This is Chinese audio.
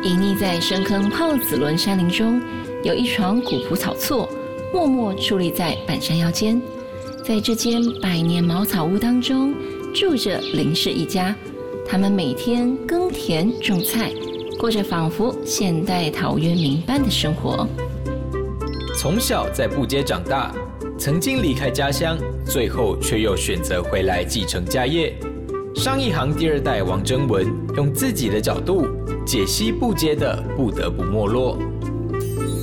隐匿在深坑泡子仑山林中，有一床古朴草厝，默默矗立在半山腰间。在这间百年茅草屋当中，住着林氏一家。他们每天耕田种菜，过着仿佛现代陶渊明般的生活。 从小在布街长大，曾经离开家乡，最后却又选择回来继承家业。商一行第二代王征文用自己的角度解析布街的不得不没落。